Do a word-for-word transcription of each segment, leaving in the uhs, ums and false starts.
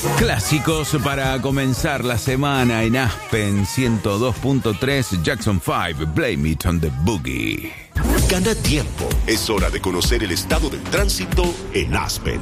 Clásicos para comenzar la semana en Aspen ciento dos punto tres, Jackson cinco, Blame It on the Boogie. Gana tiempo. Es hora de conocer el estado del tránsito en Aspen.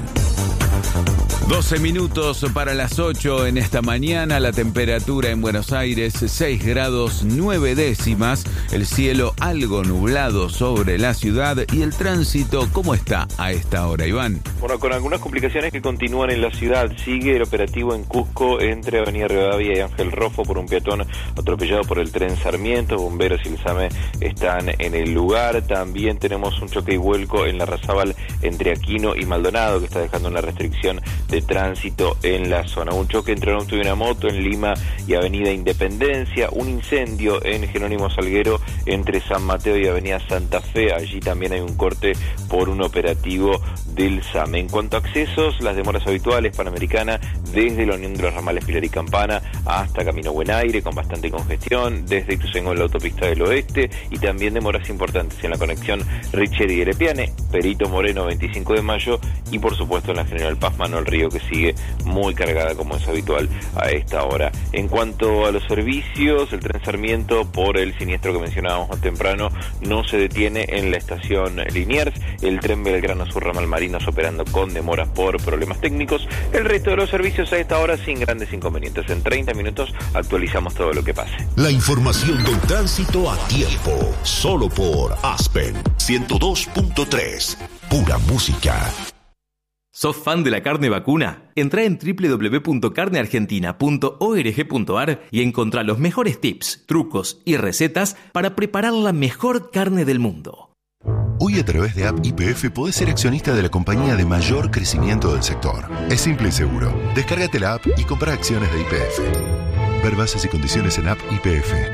doce minutos para las ocho en esta mañana. La temperatura en Buenos Aires seis grados nueve décimas. El cielo algo nublado sobre la ciudad. Y el tránsito, ¿cómo está a esta hora, Iván? Bueno, con algunas complicaciones que continúan en la ciudad. Sigue el operativo en Cusco entre Avenida Rivadavia y Ángel Rojo por un peatón atropellado por el tren Sarmiento. Bomberos y el SAME están en el lugar. También tenemos un choque y vuelco en la Razábal entre Aquino y Maldonado, que está dejando una restricción de tránsito en la zona. Un choque entre un auto y una moto en Lima y Avenida Independencia. Un incendio en Jerónimo Salguero entre San Mateo y Avenida Santa Fe. Allí también hay un corte por un operativo del SAME. En cuanto a accesos, las demoras habituales, Panamericana desde la Unión de los Ramales Pilar y Campana hasta Camino Buen Aire, con bastante congestión, desde Ituzaingó en la autopista del oeste, y también demoras importantes en la conexión Richeri y Erepiane, Perito Moreno veinticinco de mayo, y por supuesto en la General Paz Manuel Río, que sigue muy cargada como es habitual a esta hora. En cuanto a los servicios, el tren Sarmiento, por el siniestro que mencionábamos más temprano, no se detiene en la estación Liniers. El tren Belgrano Sur Ramal Marinos operando con demoras por problemas técnicos. El resto de los servicios a esta hora sin grandes inconvenientes. En treinta minutos actualizamos todo lo que pase. La información del tránsito a tiempo, solo por Aspen ciento dos punto tres. Pura música. ¿Sos fan de la carne vacuna? Entrá en doble u doble u doble u punto carne argentina punto org punto a r y encontrá los mejores tips, trucos y recetas para preparar la mejor carne del mundo. Hoy a través de App Y P F podés ser accionista de la compañía de mayor crecimiento del sector. Es simple y seguro. Descárgate la app y compra acciones de Y P F. Ver bases y condiciones en App Y P F.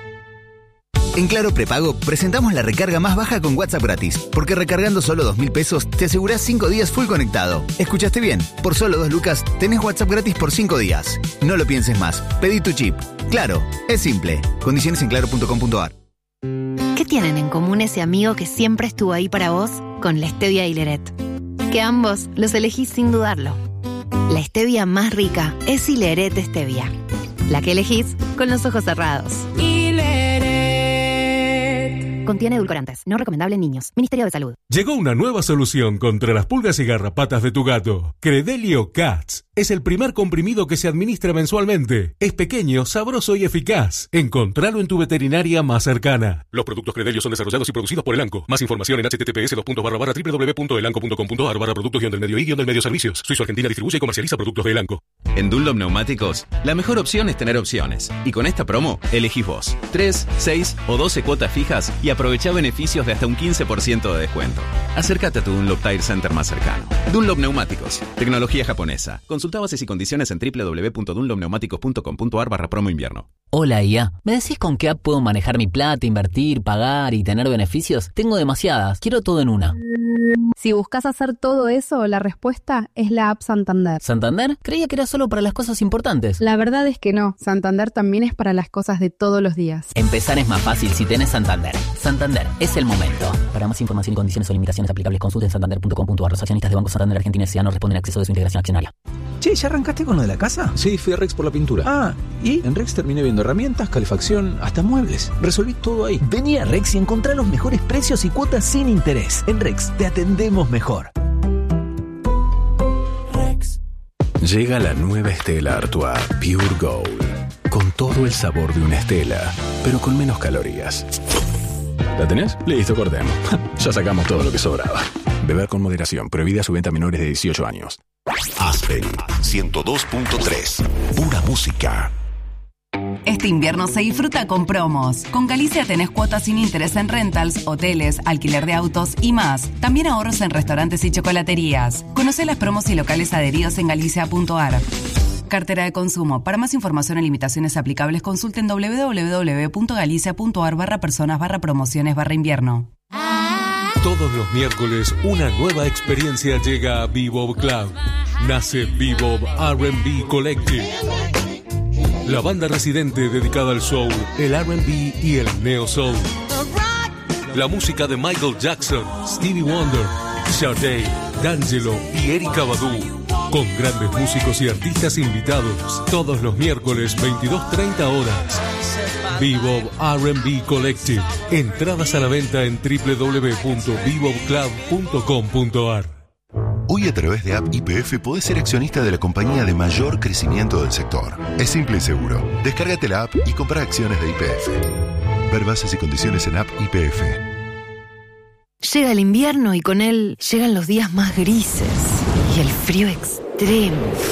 En Claro Prepago presentamos la recarga más baja con WhatsApp gratis, porque recargando solo dos mil pesos te asegurás cinco días full conectado. ¿Escuchaste bien? Por solo dos lucas tenés WhatsApp gratis por cinco días. No lo pienses más. Pedí tu chip. Claro, es simple. Condiciones en claro punto com punto a r. ¿Qué tienen en común ese amigo que siempre estuvo ahí para vos con la stevia y Hileret? Que ambos los elegís sin dudarlo. La stevia más rica es Hileret Stevia. La que elegís con los ojos cerrados. Contiene edulcorantes. No recomendable en niños. Ministerio de Salud. Llegó una nueva solución contra las pulgas y garrapatas de tu gato. Credelio Cats. Es el primer comprimido que se administra mensualmente. Es pequeño, sabroso y eficaz. Encontralo en tu veterinaria más cercana. Los productos Credelio son desarrollados y producidos por Elanco. Más información en https dos barra barra doble u doble u doble u punto elanco punto com punto a r barra productos guión del medio y guión del medio servicios. Suizo Argentina distribuye y comercializa productos de Elanco. En Dunlop Neumáticos, la mejor opción es tener opciones. Y con esta promo, elegís vos. tres, seis o doce cuotas fijas y aprovechá beneficios de hasta un quince por ciento de descuento. Acércate a tu Dunlop Tire Center más cercano. Dunlop Neumáticos, tecnología japonesa. Consulta bases y condiciones en doble u doble u doble u punto dunlop neumáticos punto com punto a r barra promo invierno. Hola I A, ¿me decís con qué app puedo manejar mi plata, invertir, pagar y tener beneficios? Tengo demasiadas, quiero todo en una. Si buscas hacer todo eso, la respuesta es la app Santander. ¿Santander? Creía que era solo para las cosas importantes. La verdad es que no, Santander también es para las cosas de todos los días. Empezar es más fácil si tenés Santander. Santander, es el momento. Para más información y condiciones o limitaciones aplicables, consulten santander punto com punto a r. Los accionistas de Banco Santander Argentina S A no responden a acceso de su integración accionaria. Che, ¿ya arrancaste con lo de la casa? Sí, fui a Rex por la pintura. Ah, ¿y? En Rex terminé viendo herramientas, calefacción, hasta muebles. Resolví todo ahí. Vení a Rex y encontrá los mejores precios y cuotas sin interés. En Rex te atendemos mejor. Rex. Llega la nueva Stella Artois Pure Gold. Con todo el sabor de una Stella, pero con menos calorías. ¿La tenés? Listo, cortemos. Ya sacamos todo lo que sobraba. Beber con moderación. Prohibida su venta a menores de dieciocho años. Aspen ciento dos punto tres. Pura música. Este invierno se disfruta con promos. Con Galicia tenés cuotas sin interés en rentals, hoteles, alquiler de autos y más. También ahorros en restaurantes y chocolaterías. Conocé las promos y locales adheridos en galicia punto a r. Cartera de consumo. Para más información y limitaciones aplicables, consulten doble u doble u doble u punto galicia punto a r barra personas barra promociones barra invierno. Todos los miércoles una nueva experiencia llega a Bebop Club. Nace Bebop R and B Collective. La banda residente dedicada al soul, el R and B y el neo soul. La música de Michael Jackson, Stevie Wonder, Sade, D'Angelo y Erykah Badu. con grandes músicos y artistas invitados, todos los miércoles veintidós treinta horas. Bebop R and B Collective. Entradas a la venta en doble u doble u doble u punto bebop club punto com punto a r. Hoy a través de App Y P F podés ser accionista de la compañía de mayor crecimiento del sector. Es simple y seguro. Descárgate la app y compra acciones de Y P F. Ver bases y condiciones en App Y P F. Llega el invierno y con él llegan los días más grises y el frío extremo.